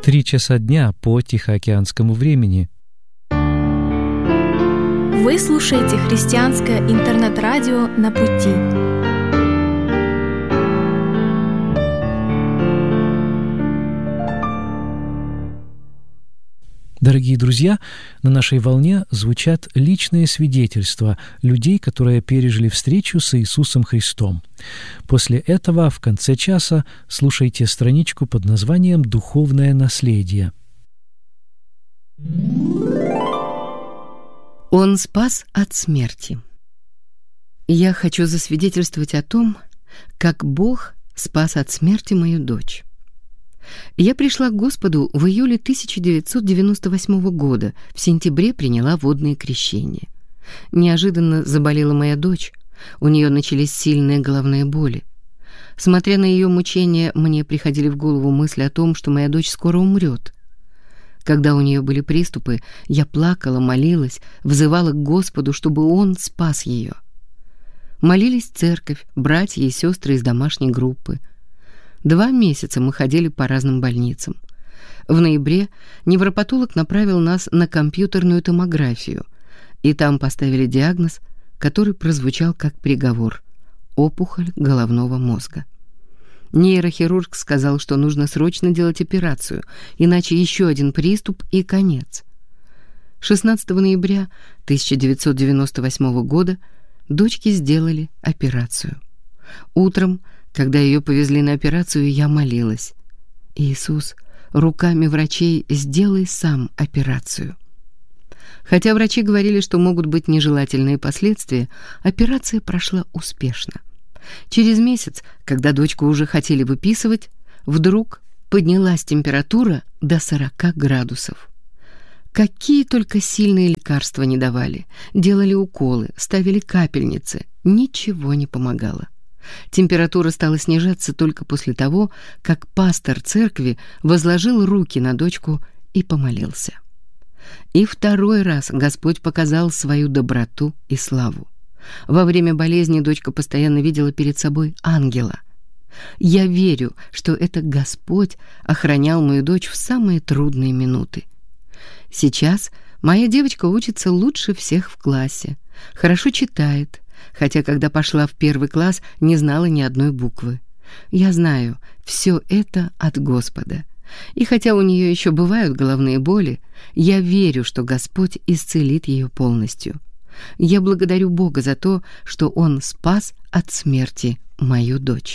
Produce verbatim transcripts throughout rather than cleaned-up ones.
Три часа дня по Тихоокеанскому времени. Вы слушаете христианское интернет-радио «На пути». Дорогие друзья, на нашей волне звучат личные свидетельства людей, которые пережили встречу с Иисусом Христом. После этого в конце часа слушайте страничку под названием «Духовное наследие». Он спас от смерти. Я хочу засвидетельствовать о том, как Бог спас от смерти мою дочь. Я пришла к Господу в июле тысяча девятьсот девяносто восьмого года, в сентябре приняла водное крещение. Неожиданно заболела моя дочь, у нее начались сильные головные боли. Смотря на ее мучения, мне приходили в голову мысли о том, что моя дочь скоро умрет. Когда у нее были приступы, я плакала, молилась, взывала к Господу, чтобы Он спас ее. Молились церковь, братья и сестры из домашней группы. Два месяца мы ходили по разным больницам. В ноябре невропатолог направил нас на компьютерную томографию, и там поставили диагноз, который прозвучал как приговор – опухоль головного мозга. Нейрохирург сказал, что нужно срочно делать операцию, иначе еще один приступ и конец. шестнадцатого ноября тысяча девятьсот девяносто восьмого года дочке сделали операцию. Утром, когда ее повезли на операцию, я молилась: «Иисус, руками врачей сделай сам операцию». Хотя врачи говорили, что могут быть нежелательные последствия, операция прошла успешно. Через месяц, когда дочку уже хотели выписывать, вдруг поднялась температура до сорока градусов. Какие только сильные лекарства не давали, делали уколы, ставили капельницы, ничего не помогало. Температура стала снижаться только после того, как пастор церкви возложил руки на дочку и помолился. И второй раз Господь показал свою доброту и славу. Во время болезни дочка постоянно видела перед собой ангела. Я верю, что это Господь охранял мою дочь в самые трудные минуты. Сейчас моя девочка учится лучше всех в классе, хорошо читает, хотя когда пошла в первый класс, не знала ни одной буквы. Я знаю, все это от Господа. И хотя у нее еще бывают головные боли, я верю, что Господь исцелит ее полностью. Я благодарю Бога за то, что Он спас от смерти мою дочь.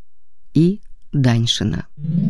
И Даньшина.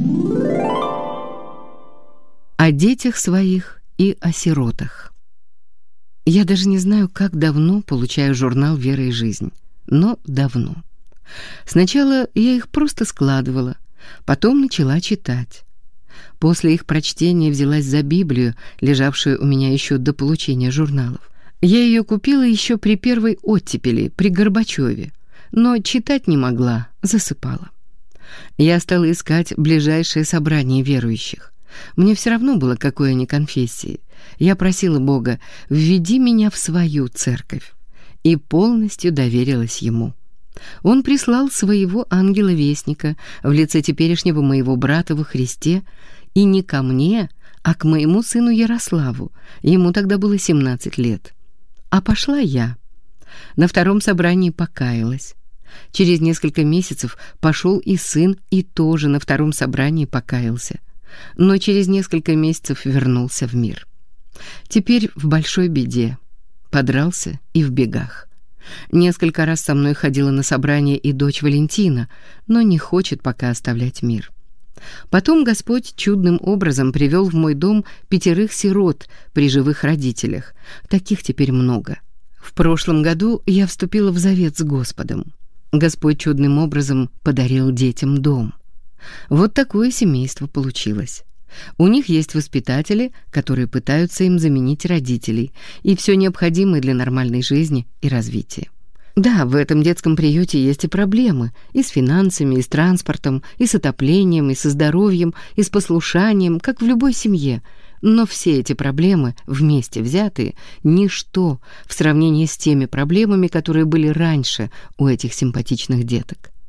О детях своих и о сиротах. Я даже не знаю, как давно получаю журнал «Вера и жизнь», но давно. Сначала я их просто складывала, потом начала читать. После их прочтения взялась за Библию, лежавшую у меня еще до получения журналов. Я ее купила еще при первой оттепели, при Горбачеве, но читать не могла, засыпала. Я стала искать ближайшее собрание верующих. Мне все равно было, какой они конфессии. Я просила Бога: «Введи меня в свою церковь», и полностью доверилась Ему. Он прислал своего ангела-вестника в лице теперешнего моего брата во Христе, и не ко мне, а к моему сыну Ярославу, ему тогда было семнадцать лет. А пошла я. На втором собрании покаялась. Через несколько месяцев пошел и сын, и тоже на втором собрании покаялся. Но через несколько месяцев вернулся в мир. Теперь в большой беде. Подрался и в бегах. Несколько раз со мной ходила на собрание и дочь Валентина, но не хочет пока оставлять мир. Потом Господь чудным образом привел в мой дом пятерых сирот при живых родителях. Таких теперь много. В прошлом году я вступила в завет с Господом. Господь чудным образом подарил детям дом. Вот такое семейство получилось. У них есть воспитатели, которые пытаются им заменить родителей, и все необходимое для нормальной жизни и развития. Да, в этом детском приюте есть и проблемы, и с финансами, и с транспортом, и с отоплением, и со здоровьем, и с послушанием, как в любой семье. Но все эти проблемы, вместе взятые, ничто в сравнении с теми проблемами, которые были раньше у этих симпатичных деток.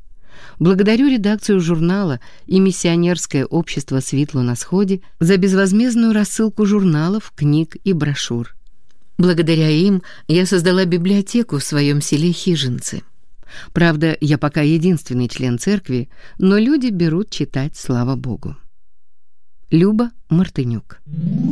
Благодарю редакцию журнала и миссионерское общество «Светло на сходе» за безвозмездную рассылку журналов, книг и брошюр. Благодаря им я создала библиотеку в своем селе Хижинцы. Правда, я пока единственный член церкви, но люди берут читать, слава Богу. Люба Мартынюк.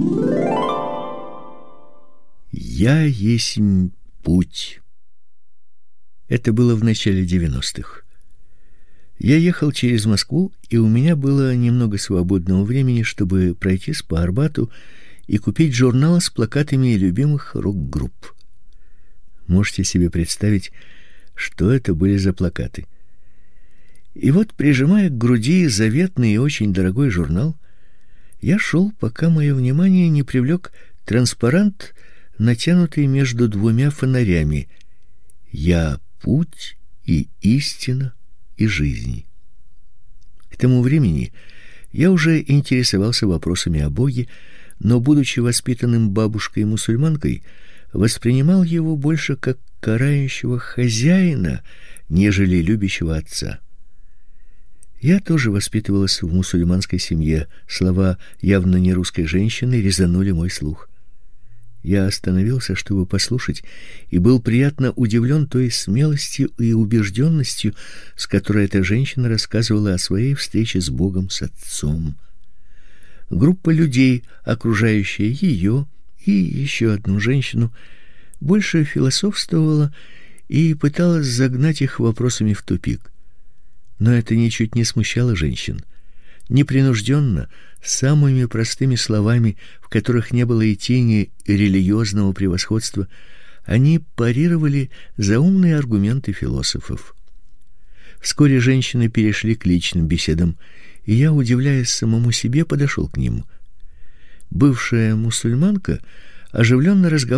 «Я есть путь». Это было в начале девяностых. Я ехал через Москву, и у меня было немного свободного времени, чтобы пройтись по Арбату и купить журнал с плакатами любимых рок-групп. Можете себе представить, что это были за плакаты? И вот, прижимая к груди заветный и очень дорогой журнал, я шел, пока мое внимание не привлек транспарант, натянутый между двумя фонарями: «Я путь и истина и жизнь». К тому времени я уже интересовался вопросами о Боге, но, будучи воспитанным бабушкой-мусульманкой, воспринимал его больше как карающего хозяина, нежели любящего отца. Я тоже воспитывалась в мусульманской семье. Слова явно не русской женщины резанули мой слух. Я остановился, чтобы послушать, и был приятно удивлен той смелостью и убежденностью, с которой эта женщина рассказывала о своей встрече с Богом, с Отцом. Группа людей, окружающая ее и еще одну женщину, больше философствовала и пыталась загнать их вопросами в тупик. Но это ничуть не смущало женщин. Непринужденно, самыми простыми словами, в которых не было и тени религиозного превосходства, они парировали заумные аргументы философов. Вскоре женщины перешли к личным беседам, и я, удивляясь самому себе, подошел к ним. Бывшая мусульманка оживленно разговаривала